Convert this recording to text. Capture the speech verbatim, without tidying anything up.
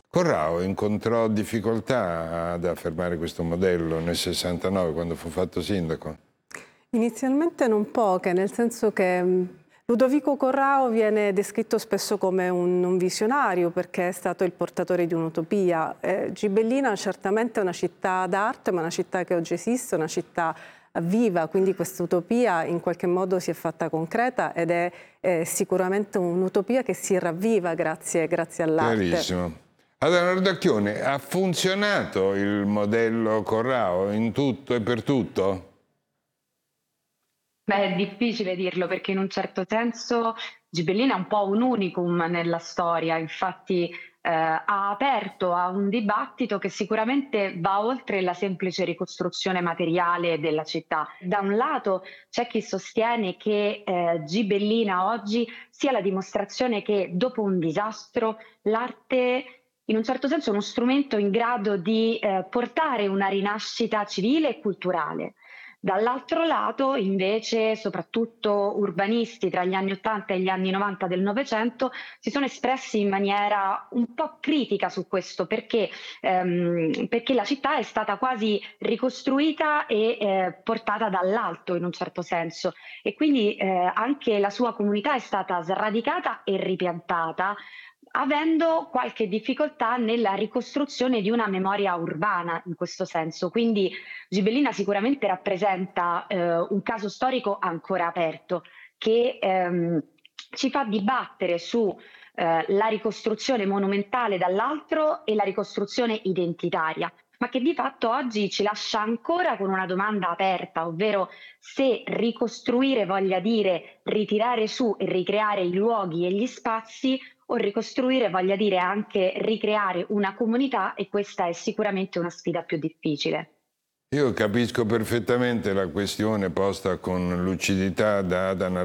Corrao incontrò difficoltà ad affermare questo modello nel sessantanove, quando fu fatto sindaco? Inizialmente non poche, nel senso che mh, Ludovico Corrao viene descritto spesso come un, un visionario perché è stato il portatore di un'utopia. Eh, Gibellina certamente è una città d'arte, ma una città che oggi esiste, una città viva, quindi questa utopia in qualche modo si è fatta concreta ed è eh, sicuramente un'utopia che si ravviva grazie, grazie all'arte. Chiarissimo. Allora, Nordacchione, ha funzionato il modello Corrao in tutto e per tutto? Beh, è difficile dirlo perché in un certo senso Gibellina è un po' un unicum nella storia, infatti eh, ha aperto a un dibattito che sicuramente va oltre la semplice ricostruzione materiale della città. Da un lato c'è chi sostiene che eh, Gibellina oggi sia la dimostrazione che dopo un disastro l'arte in un certo senso è uno strumento in grado di eh, portare una rinascita civile e culturale. Dall'altro lato, invece, soprattutto urbanisti tra gli anni ottanta e gli anni novanta del Novecento si sono espressi in maniera un po' critica su questo, perché, ehm, perché la città è stata quasi ricostruita e eh, portata dall'alto in un certo senso, e quindi eh, anche la sua comunità è stata sradicata e ripiantata, avendo qualche difficoltà nella ricostruzione di una memoria urbana in questo senso. Quindi Gibellina sicuramente rappresenta eh, un caso storico ancora aperto che ehm, ci fa dibattere su eh, la ricostruzione monumentale dall'altro e la ricostruzione identitaria, ma che di fatto oggi ci lascia ancora con una domanda aperta, ovvero se ricostruire voglia dire ritirare su e ricreare i luoghi e gli spazi, o ricostruire voglia dire anche ricreare una comunità, e questa è sicuramente una sfida più difficile. Io capisco perfettamente la questione posta con lucidità da Ada